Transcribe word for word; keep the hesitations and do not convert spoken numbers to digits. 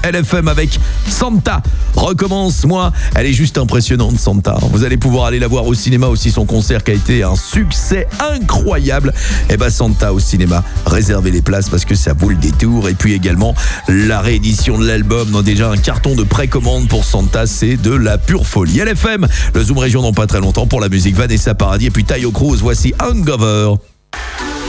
L F M avec Santa. Recommence, moi, elle est juste impressionnante, Santa. Vous allez pouvoir aller la voir au cinéma aussi, son concert qui a été un succès incroyable. Et bah Santa au cinéma, réservez les places parce que ça vaut le détour. Et puis également la réédition de l'album, non, déjà un carton de précommande pour Santa, c'est de la pure folie. L F M, le Zoom Région dans pas très longtemps pour la musique Vanessa Paradis et puis Tayo Cruz, voici Hangover.